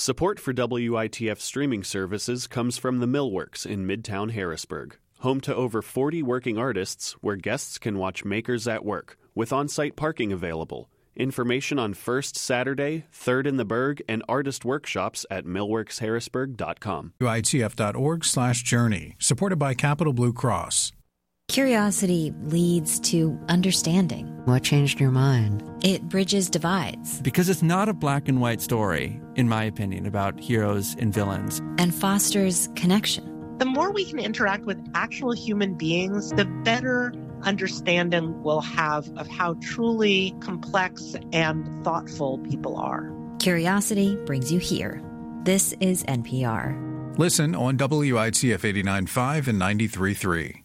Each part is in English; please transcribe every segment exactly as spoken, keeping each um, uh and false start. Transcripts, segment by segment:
Support for W I T F streaming services comes from the Millworks in Midtown Harrisburg, home to over forty working artists where guests can watch makers at work, with on-site parking available. Information on First Saturday, Third in the Berg, and artist workshops at millworks harrisburg dot com. W I T F dot org slash journey, supported by Capital Blue Cross. Curiosity leads to understanding. What changed your mind? It bridges divides. Because it's not a black and white story, in my opinion, about heroes and villains. And fosters connection. The more we can interact with actual human beings, the better understanding we'll have of how truly complex and thoughtful people are. Curiosity brings you here. This is N P R. Listen on W I T F eighty-nine point five and ninety-three point three.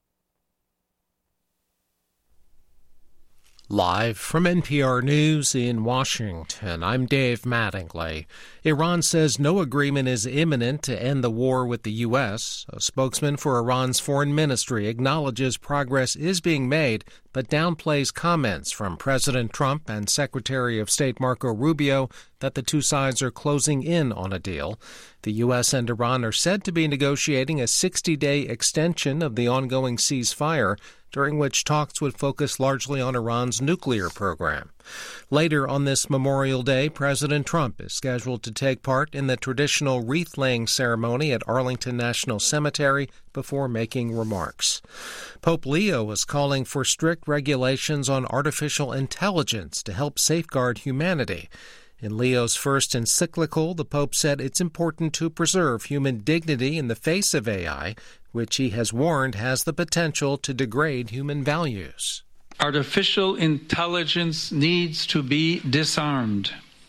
Live from N P R News in Washington, I'm Dave Mattingly. Iran says no agreement is imminent to end the war with the U S. A spokesman for Iran's foreign ministry acknowledges progress is being made, but downplays comments from President Trump and Secretary of State Marco Rubio that the two sides are closing in on a deal. The U S and Iran are said to be negotiating a sixty-day extension of the ongoing ceasefire, during which talks would focus largely on Iran's nuclear program. Later on this Memorial Day, President Trump is scheduled to take part in the traditional wreath-laying ceremony at Arlington National Cemetery before making remarks. Pope Leo is calling for strict regulations on artificial intelligence to help safeguard humanity. In Leo's first encyclical, the Pope said it's important to preserve human dignity in the face of A I, which he has warned has the potential to degrade human values. Artificial intelligence needs to be disarmed.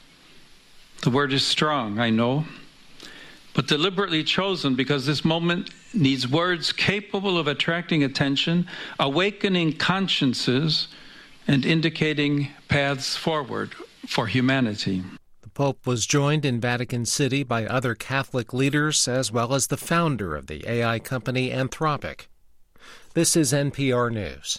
The word is strong, I know, but deliberately chosen because this moment needs words capable of attracting attention, awakening consciences, and indicating paths forward for humanity. The Pope was joined in Vatican City by other Catholic leaders as well as the founder of the A I company Anthropic. This is N P R News.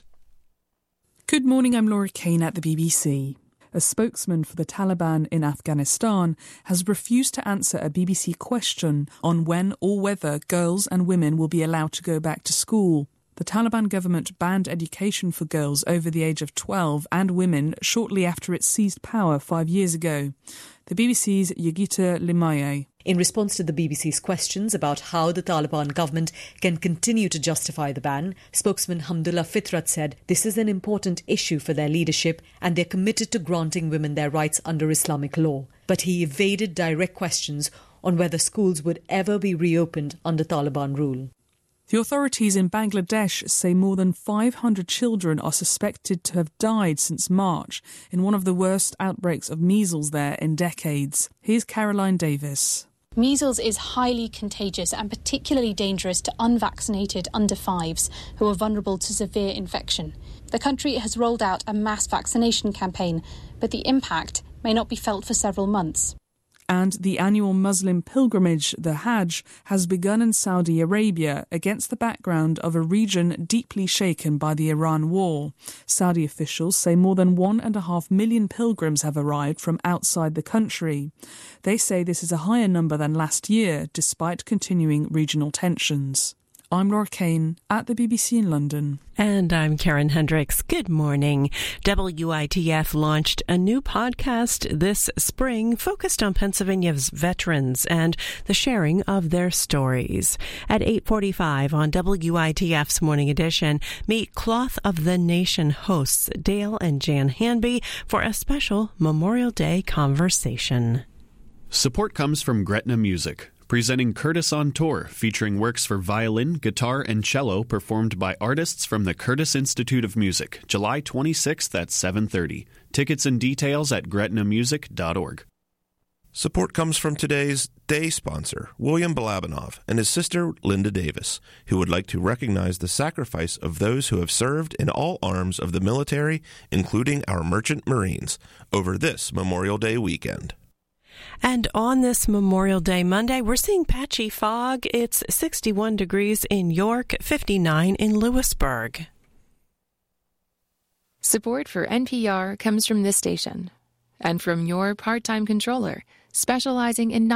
Good morning, I'm Laura Kane at the B B C. A spokesman for the Taliban in Afghanistan has refused to answer a B B C question on when or whether girls and women will be allowed to go back to school. The Taliban government banned education for girls over the age of twelve and women shortly after it seized power five years ago. The B B C's Yogita Limaye. In response to the B B C's questions about how the Taliban government can continue to justify the ban, spokesman Hamdullah Fitrat said this is an important issue for their leadership and they're committed to granting women their rights under Islamic law. But he evaded direct questions on whether schools would ever be reopened under Taliban rule. The authorities in Bangladesh say more than five hundred children are suspected to have died since March in one of the worst outbreaks of measles there in decades. Here's Caroline Davis. Measles is highly contagious and particularly dangerous to unvaccinated under fives who are vulnerable to severe infection. The country has rolled out a mass vaccination campaign, but the impact may not be felt for several months. And the annual Muslim pilgrimage, the Hajj, has begun in Saudi Arabia against the background of a region deeply shaken by the Iran war. Saudi officials say more than one and a half million pilgrims have arrived from outside the country. They say this is a higher number than last year, despite continuing regional tensions. I'm Laura Kane at the B B C in London. And I'm Karen Hendricks. Good morning. W I T F launched a new podcast this spring focused on Pennsylvania's veterans and the sharing of their stories. At eight forty-five on W I T F's Morning Edition, meet Cloth of the Nation hosts Dale and Jan Hanby for a special Memorial Day conversation. Support comes from Gretna Music, presenting Curtis on Tour, featuring works for violin, guitar, and cello performed by artists from the Curtis Institute of Music, July twenty-sixth at seven thirty. Tickets and details at gretna music dot org. Support comes from today's day sponsor, William Balabanov, and his sister, Linda Davis, who would like to recognize the sacrifice of those who have served in all arms of the military, including our merchant Marines, over this Memorial Day weekend. And on this Memorial Day Monday, we're seeing patchy fog. It's sixty-one degrees in York, fifty-nine in Lewisburg. Support for N P R comes from this station and from your part-time controller, specializing in